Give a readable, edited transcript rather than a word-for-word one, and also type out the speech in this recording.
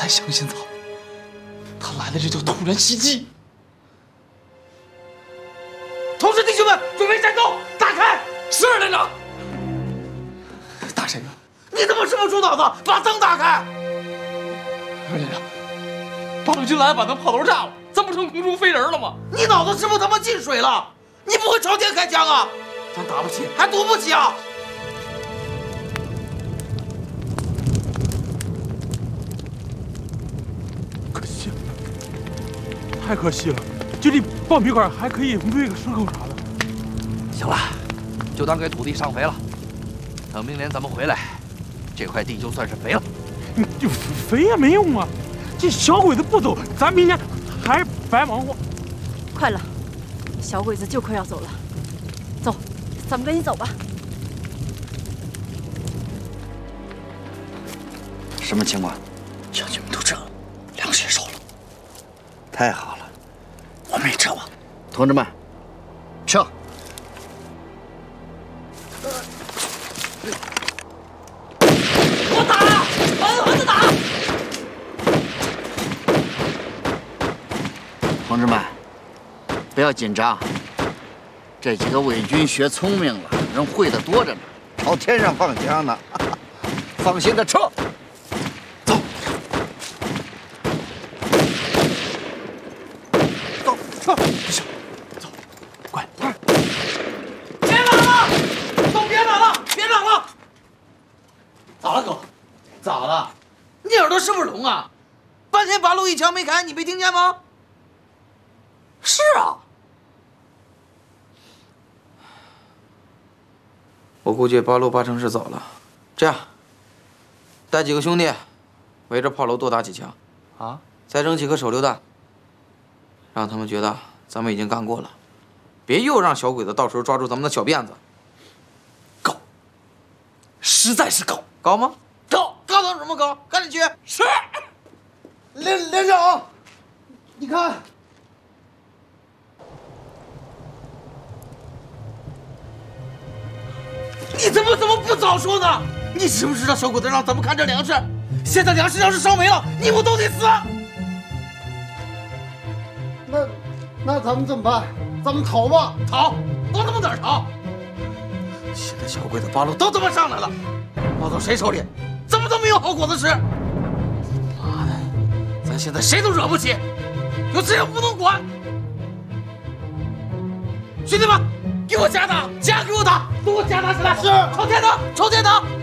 相信他来的这叫突然袭击。同志弟兄们，准备战斗，打开！是连长。大山员，你他妈什么猪脑子？把灯打开！连长，八路军来把咱炮头炸了，咱不成空中飞人了吗？你脑子是不是他妈进水了？你不会朝天开枪啊？咱打不起，还赌不起啊？ 可惜了，太可惜了！就这爆米花还可以喂个牲口啥的。 行了，就当给土地上肥了。等明年咱们回来，这块地就算是肥了。 你肥也没用啊！这小鬼子不走，咱明年还是白忙活。 快了，小鬼子就快要走了，走，咱们赶紧走吧。 什么情况？ 将军们都撤了，粮食也收了。 太好了， 我们也撤吧。 同志们，撤！ 我打，横着打！ 同志们，不要紧张，这几个伪军学聪明了，人会的多着呢，朝天上放枪呢。放心的撤。走。走，撤！不行，走，快！ 别打了，都别打了，别打了！咋了，哥？咋了？你耳朵是不是聋啊？半天八路一枪没开，你没听见吗？是啊。我估计八路八成是走了。这样，带几个兄弟，围着炮楼多打几枪，啊，再扔几颗手榴弹，让他们觉得咱们已经干过了，别又让小鬼子到时候抓住咱们的小辫子。高，实在是高，高吗？高，高能什么高？赶紧去！是。 连长，你看。 你怎么不早说呢？你知不知道小鬼子让咱们看着粮食？现在粮食要是烧没了，你我都得死。 那咱们怎么办？咱们逃吧！ 逃？往他们哪儿逃？现在小鬼子八路都他妈上来了，落到谁手里，咱们都没有好果子吃。妈的，咱现在谁都惹不起，有这样不能管。兄弟们，给我加打，加给我打，都给我加打起来！是，朝天打，朝天打！